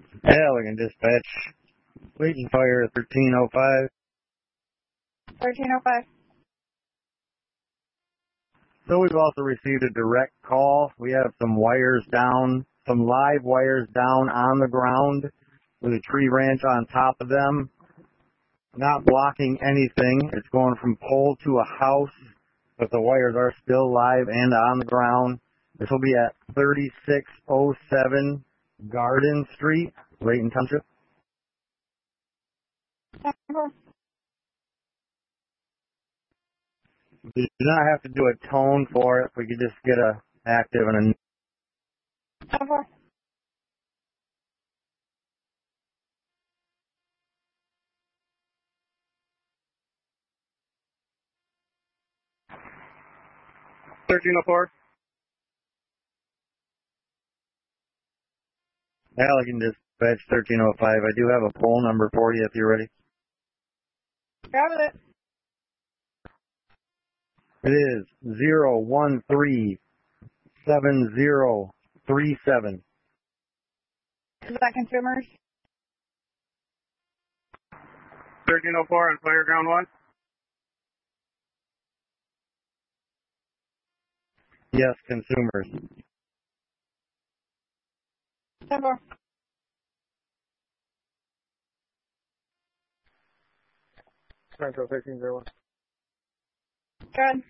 Halligan Dispatch. Waiting fire 1305. 1305. So we've also received a direct call. We have some wires down, some live wires down on the ground with a tree branch on top of them. Not blocking anything. It's going from pole to a house, but the wires are still live and on the ground. This will be at 3607 Garden Street, Layton Township. We do not have to do a tone for it. We could just get a active and a... 1304. Halligan Dispatch 1305. I do have a poll number for you if you're ready. Got it. It is 0137037. Is that consumers? 1304 on Fireground 1. Yes, consumers. 10-4. Central 1301. Good.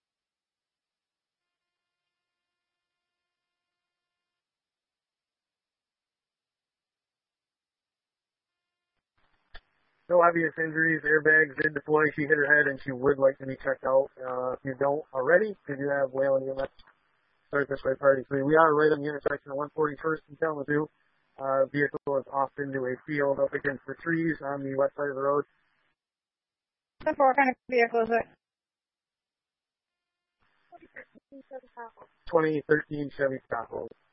No obvious injuries, airbags did deploy, she hit her head and she would like to be checked out. If you don't already, because you have Whalen EMS start this way party 3. We are right on the intersection of 141st and Kalamazoo. Vehicle is off into a field up against the trees on the west side of the road. 10-4, what kind of vehicle is it? 2013 Chevy Tahoe.